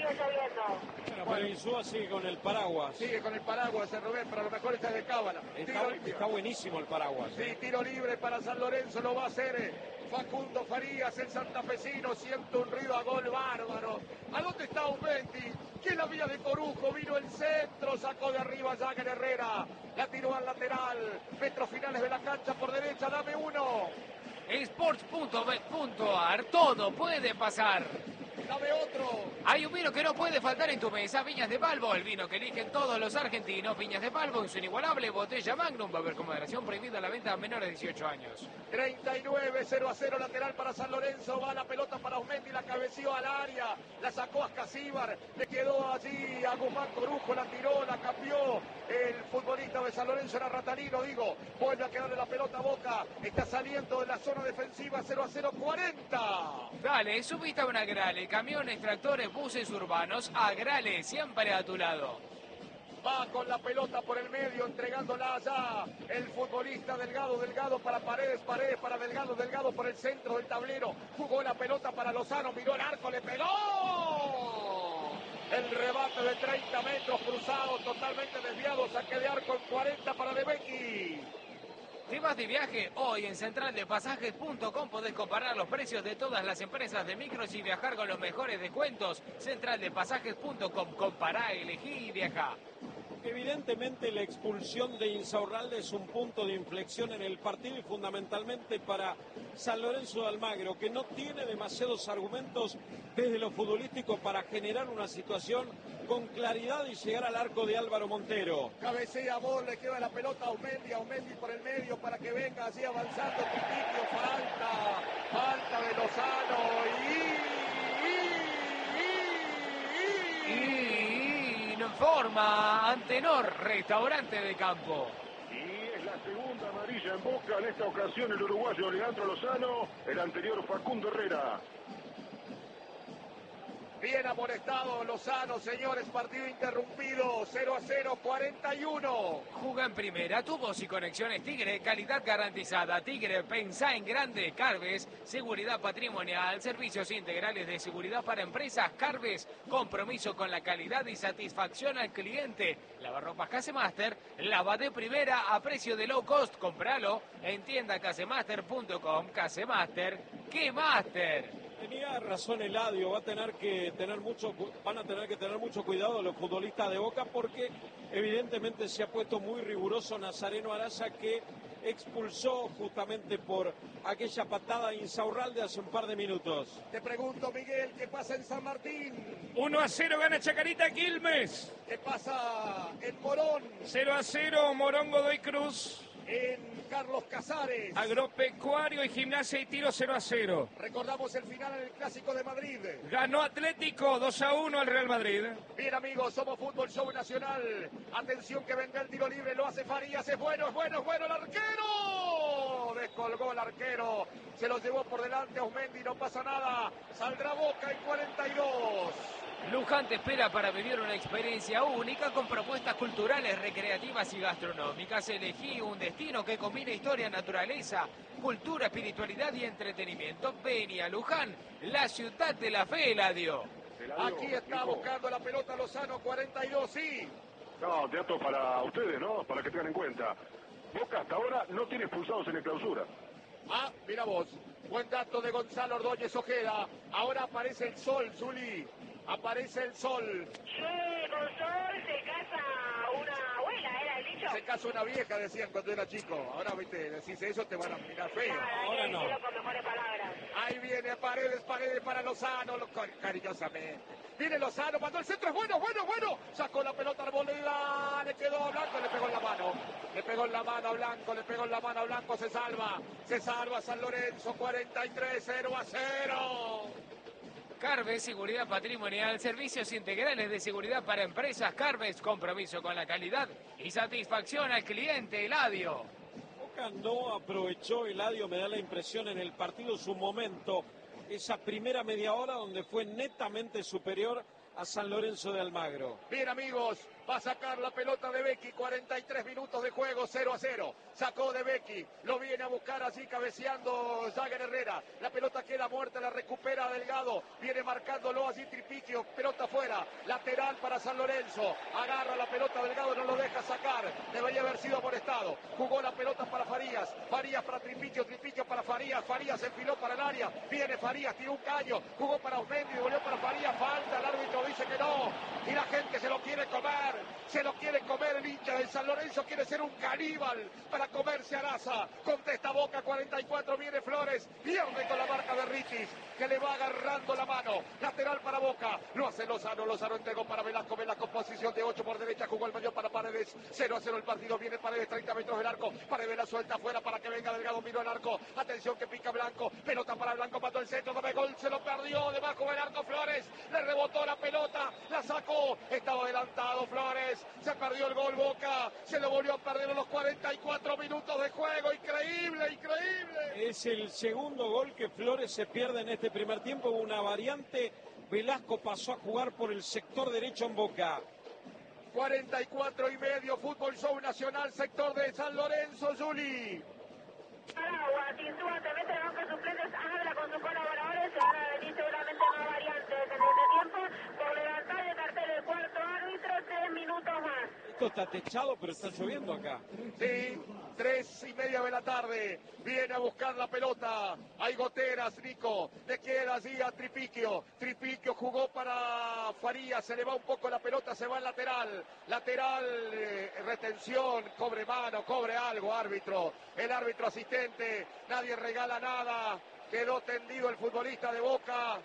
sigue lloviendo. Bueno, pero Insúa sigue con el paraguas. Sigue con el paraguas, el Rubén, pero a lo mejor está de cábala. Está, está buenísimo el paraguas. Sí, tiro libre para San Lorenzo, lo va a hacer eh, Facundo Farías, el santafesino, siente un ruido a gol bárbaro. ¿A dónde está Aumendi? ¿Quién la vía de Corujo? Vino el centro, sacó de arriba Jagger Herrera, la tiró al lateral, metros finales de la cancha por derecha, dame uno. Sports punto bet punto a r, todo puede pasar. Dame otro. Hay un vino que no puede faltar en tu mesa, Viñas de Palvo, el vino que eligen todos los argentinos. Viñas de Palvo en su inigualable botella Magnum, va a haber con moderación, prohibida la venta a menores de dieciocho años. treinta y nueve, cero a cero, lateral para San Lorenzo, va la pelota para Aumendi, la cabeció al área, la sacó a Casíbar, le quedó allí a Guzmán Corujo, la tiró, la cambió, el futbolista de San Lorenzo era Ratanino, digo, vuelve a quedarle la pelota a Boca, está saliendo de la zona defensiva, cero a cero, cuarenta. Dale, subite a una Grale, camiones, tractores, buses urbanos, Agrale, siempre a tu lado. Va con la pelota por el medio, entregándola allá el futbolista Delgado, Delgado para Paredes, Paredes para Delgado, Delgado por el centro del tablero, jugó la pelota para Lozano, miró el arco, le pegó. El rebate de treinta metros cruzado, totalmente desviado, saque de arco en cuarenta para De Becchi. ¿Te vas de viaje? Hoy en central de pasajes punto com podés comparar los precios de todas las empresas de micros y viajar con los mejores descuentos. central de pasajes punto com, compará, elegí y viajá. Evidentemente la expulsión de Insaurralde es un punto de inflexión en el partido y fundamentalmente para San Lorenzo de Almagro, que no tiene demasiados argumentos desde lo futbolístico para generar una situación con claridad y llegar al arco de Álvaro Montero. Cabecea, Bol, le queda la pelota a Aumendi, Aumendi por el medio para que venga así avanzando, Tiquitio, falta, falta de Lozano y... y, y, y... Y informa Antenor, restaurante de campo. Y es la segunda amarilla en Boca, en esta ocasión el uruguayo Leandro Lozano, el anterior Facundo Herrera. Bien amonestado Lozano, señores, partido interrumpido, cero a cero, cuarenta y uno. Juga en primera, tu voz y conexiones Tigre, calidad garantizada. Tigre, pensá en grande. Carves, seguridad patrimonial, servicios integrales de seguridad para empresas. Carves, compromiso con la calidad y satisfacción al cliente. Lavarropas Casemaster, lava de primera a precio de low cost. Compralo en tienda casemaster punto com. Casemaster, ¡qué master! Tenía razón Eladio, va a tener que tener mucho, van a tener que tener mucho cuidado los futbolistas de Boca porque evidentemente se ha puesto muy riguroso Nazareno Araza, que expulsó justamente por aquella patada a Insaurralde hace un par de minutos. Te pregunto, Miguel, ¿qué pasa en San Martín? uno a cero gana Chacarita Quilmes. ¿Qué pasa en Morón? cero a cero Morón Godoy Cruz. En Carlos Casares. Agropecuario y Gimnasia y Tiro cero a cero. Recordamos el final en el Clásico de Madrid. Ganó Atlético dos a uno al Real Madrid. Bien, amigos, somos Fútbol Show Nacional. Atención que venga el tiro libre, lo hace Farías, es bueno, es bueno, es bueno el arquero. Descolgó el arquero, se lo llevó por delante Aumendi, no pasa nada. Saldrá Boca en cuarenta y dos. Luján te espera para vivir una experiencia única con propuestas culturales, recreativas y gastronómicas. Elegí un destino que combine historia, naturaleza, cultura, espiritualidad y entretenimiento. Vení a Luján, la ciudad de la fe, Eladio. Aquí está buscando la pelota Lozano, cuarenta y dos, sí. No, dato para ustedes, ¿no? Para que tengan en cuenta. Boca hasta ahora no tiene expulsados en la clausura. Ah, mira vos, buen dato de Gonzalo Ordóñez Ojeda. Ahora aparece el sol, Zuli. Aparece el sol. Sí, con sol se casa una abuela, era el dicho. Se casa una vieja, decían cuando era chico. Ahora, viste, decís eso, te van a mirar feo. Nada, hay ahora que no. decirlo con mejores palabras. Ahí viene Paredes, Paredes para Lozano, lo- cariñosamente. Viene Lozano, mandó el centro, es bueno, bueno, bueno. Sacó la pelota al Arboleda, le quedó a Blanco, le pegó en la mano. Le pegó en la mano a Blanco, le pegó en la mano a Blanco, se salva. Se salva San Lorenzo, cuarenta y tres, cero a cero. Carves, seguridad patrimonial, servicios integrales de seguridad para empresas. Carves, compromiso con la calidad y satisfacción al cliente, Eladio. Boca no aprovechó, Eladio, me da la impresión, en el partido su momento, esa primera media hora donde fue netamente superior a San Lorenzo de Almagro. Bien, amigos, Va a sacar la pelota de Becchi, cuarenta y tres minutos de juego, cero a cero. Sacó de Becchi, lo viene a buscar así cabeceando Jagger Herrera. La pelota queda muerta, la recupera Delgado. Viene marcándolo así Tripiquio, pelota fuera. Lateral para San Lorenzo. Agarra la pelota Delgado, no lo deja sacar. Debería haber sido amonestado. Jugó la pelota para Farías. Farías para Tripiquio, Tripiquio para Farías. Farías enfiló para el área. Viene Farías, tiró un caño. Jugó para Osmendi, volvió para Farías. Falta, el árbitro dice que no. Y la gente se lo quiere comer. Se lo quiere comer el hincha del San Lorenzo. Quiere ser un caníbal para comerse a Araza. Contesta Boca, cuarenta y cuatro. Viene Flores. Pierde con la marca de Ritis, que le va agarrando la mano. Lateral para Boca. Lo hace Lozano. Lozano entregó para Velasco. Velasco posición de ocho por derecha. Jugó el mayor para Paredes. cero a cero el partido. Viene Paredes, treinta metros del arco. Paredes la suelta afuera para que venga Delgado. Miró el arco. Atención que pica Blanco. Pelota para Blanco. Mató el centro. Dame gol. Se lo perdió. Debajo del arco Flores. Le rebotó la pelota. La sacó. Estaba adelantado Flores. Se perdió el gol Boca. Se lo volvió a perder en los cuarenta y cuatro minutos de juego. Increíble, increíble. Es el segundo gol que Flores se pierde en este primer tiempo. Hubo una variante. Velasco pasó a jugar por el sector derecho en Boca. cuarenta y cuatro y medio. Fútbol Show Nacional, sector de San Lorenzo, Juli. Aragua, Tintúa, te mete el banco de suplentes, habla con sus colaboradores, se van a venir seguramente más variantes en este tiempo, por levantar el cartel del cuarto árbitro, tres minutos más. Esto está techado, pero está lloviendo acá. Sí, tres y media de la tarde, viene a buscar la pelota, hay goteras, Nico, le queda así a Tripiquio, Tripiquio jugó para Farías, se le va un poco la pelota, se va al lateral, lateral, eh, retención, cobre mano, cobre algo, árbitro, el árbitro asistente, nadie regala nada, quedó tendido el futbolista de Boca.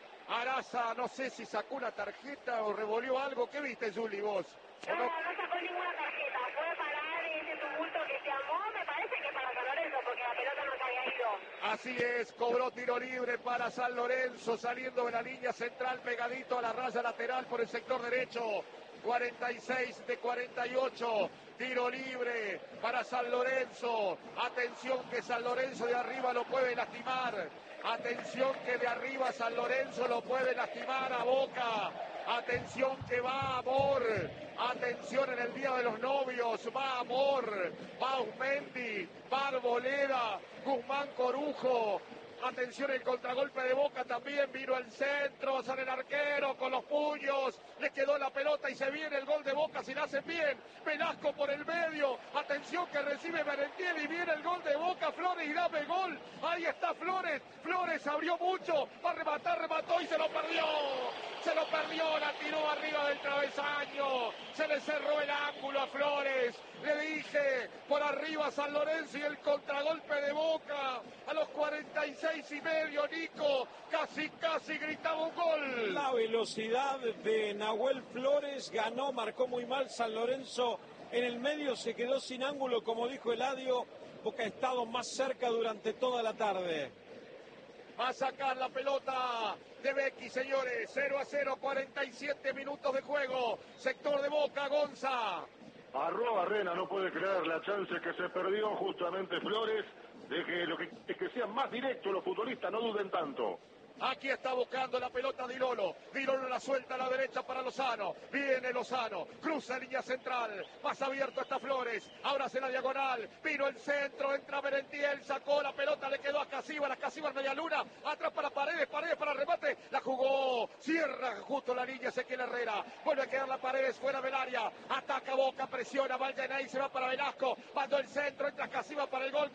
Araza, no sé si sacó una tarjeta o revolvió algo, ¿qué viste, Juli, vos? No, no, no sacó ninguna tarjeta, fue parar ese tumulto que se armó, me parece que para San Lorenzo, porque la pelota no se había ido. Así es, cobró tiro libre para San Lorenzo, saliendo de la línea central, pegadito a la raya lateral por el sector derecho. cuarenta y seis de cuarenta y ocho, tiro libre para San Lorenzo. Atención que San Lorenzo de arriba lo puede lastimar. Atención que de arriba San Lorenzo lo puede lastimar a Boca. Atención que va Amor. Atención en el día de los novios. Va Amor. Va Osmendi. Va Arboleda. Guzmán Corujo. Atención el contragolpe de Boca también, vino al centro, sale el arquero con los puños, le quedó la pelota y se viene el gol de Boca si la hacen bien. Velasco por el medio, atención que recibe Merentiel y viene el gol de Boca, Flores y dame gol. Ahí está Flores, Flores abrió mucho, va a rematar, remató y se lo perdió. Se lo perdió, la tiró arriba del travesaño, se le cerró el ángulo a Flores. Le dije, por arriba San Lorenzo y el contragolpe de Boca a los cuarenta y seis y medio, Nico, casi, casi gritaba un gol. La velocidad de Nahuel Flores ganó, marcó muy mal San Lorenzo. En el medio se quedó sin ángulo, como dijo Eladio, Boca ha estado más cerca durante toda la tarde. Va a sacar la pelota de Becchi, señores, cero a cero, cuarenta y siete minutos de juego, sector de Boca, Gonza. Arroba Arena, no puede creer la chance que se perdió justamente Flores, de que lo que, es que sean más directos los futbolistas, no duden tanto. Aquí está buscando la pelota Di Lolo. Di Lolo la suelta a la derecha para Lozano. Viene Lozano. Cruza línea central. Más abierto está Flores. Ahora hace la diagonal. Vino el centro. Entra Merentiel. Sacó la pelota. Le quedó a Casíbar. A Casíbar media luna. Atrás para Paredes. Paredes para remate. La jugó. Cierra justo la línea Ezequiel Herrera. Vuelve a quedar la Paredes fuera del área. Ataca Boca. Presiona. Valdenay. Se va para Velasco. Mandó el centro. Entra Casíbar para el gol.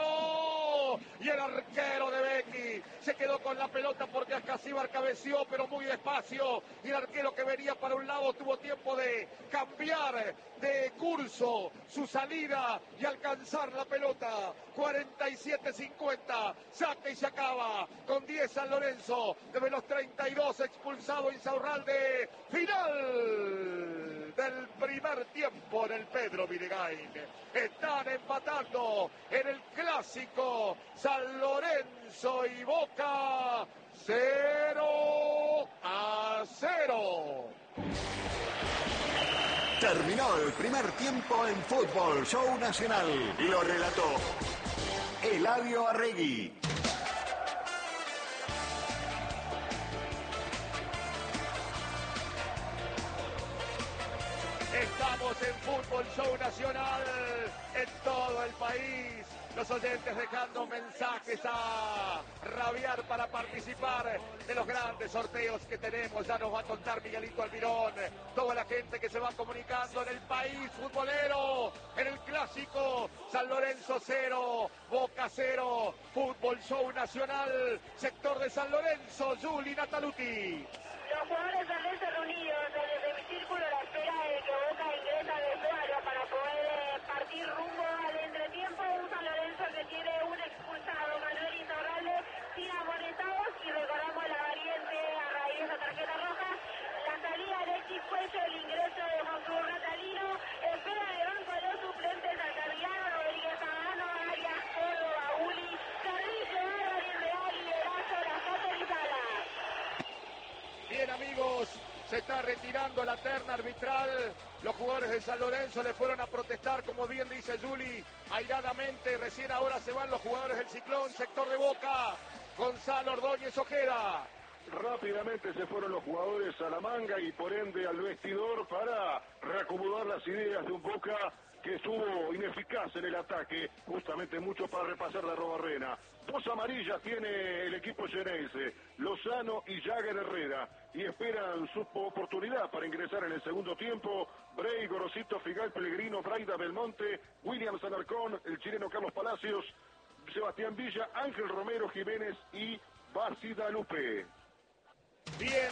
Cabeció. Y el arquero de Becchi se quedó con la pelota porque Ascasíbar cabeció pero muy despacio y el arquero que venía para un lado tuvo tiempo de cambiar de curso su salida y alcanzar la pelota. Cuarenta y siete cincuenta, saca y se acaba con diez San Lorenzo, de los treinta y dos expulsado Insaurralde. Final del primer tiempo en el Pedro Vinegain. Están empatando en el clásico San Lorenzo y Boca. Cero a cero. Terminó el primer tiempo en Fútbol Show Nacional. Lo relató Eladio Arregui. Estamos en Fútbol Show Nacional en todo el país. Los oyentes dejando mensajes a rabiar para participar de los grandes sorteos que tenemos. Ya nos va a contar Miguelito Almirón. Toda la gente que se va comunicando en el país futbolero. En el clásico, San Lorenzo cero, Boca cero. Fútbol Show Nacional, sector de San Lorenzo, Juli Nataluti. Los jugadores San Lorenzo reunidos desde mi círculo a la espera de que Boca ingresa al vestuario para poder eh, partir rumbo al entretiempo. Un San Lorenzo que tiene un expulsado, Manuel Insaurralde, sin amonestados, y recordamos la variante a raíz de esa tarjeta roja. La salida de Alexis Cuello, el ingreso de Juan Cruz Natalino, espera de banco de los suplentes Altamirano, Rodríguez Sabano, Arias, Córdoba, Uli, Carrillo, Álvarez Real, Liberazo, Las Casas y Salas. Bien, amigos, se está retirando la terna arbitral. Los jugadores de San Lorenzo le fueron a protestar, como bien dice Juli, airadamente. Recién ahora se van los jugadores del Ciclón, sector de Boca. Gonzalo Ordóñez Ojeda. Rápidamente se fueron los jugadores a la manga y por ende al vestidor para reacomodar las ideas de un Boca que estuvo ineficaz en el ataque, justamente mucho para repasar la Arrobarrena. Dos amarillas tiene el equipo xenense, Lozano y Jagger Herrera, y esperan su oportunidad para ingresar en el segundo tiempo. Bray, Gorosito, Figal, Pellegrino, Braida, Belmonte, William Sanarcón, el chileno Carlos Palacios, Sebastián Villa, Ángel Romero Jiménez y Bácida Lupe. Bien.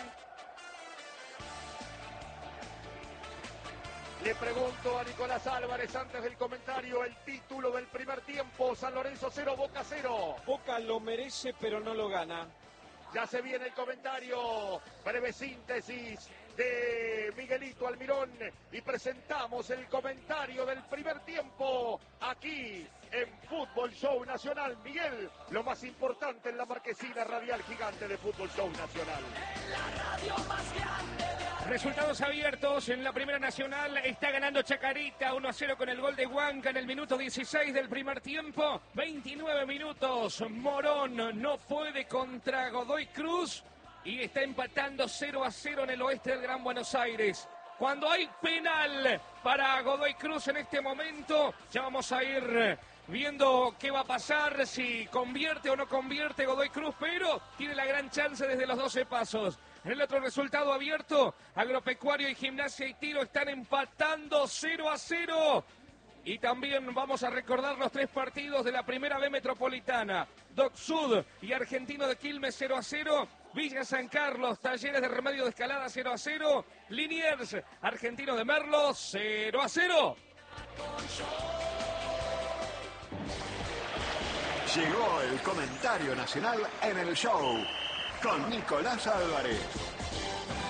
Le pregunto a Nicolás Álvarez antes del comentario el título del primer tiempo. San Lorenzo cero, Boca cero. Boca lo merece pero no lo gana. Ya se viene el comentario, breve síntesis de Miguelito Almirón y presentamos el comentario del primer tiempo aquí en Fútbol Show Nacional. Miguel, lo más importante en la marquesina radial gigante de Fútbol Show Nacional. Resultados abiertos en la Primera Nacional. Está ganando Chacarita uno a cero con el gol de Huanca en el minuto dieciséis del primer tiempo. veintinueve minutos. Morón no puede contra Godoy Cruz y está empatando cero a cero en el oeste del Gran Buenos Aires. Cuando hay penal para Godoy Cruz en este momento, ya vamos a ir viendo qué va a pasar, si convierte o no convierte Godoy Cruz, pero tiene la gran chance desde los doce pasos. En el otro resultado abierto, Agropecuario y Gimnasia y Tiro están empatando cero a cero. Y también vamos a recordar los tres partidos de la Primera B Metropolitana. Doc Sud y Argentino de Quilmes cero a cero. Villa San Carlos, Talleres de Remedio de Escalada cero a cero. Liniers, Argentino de Merlo cero a cero. Llegó el comentario nacional en el show con Nicolás Álvarez.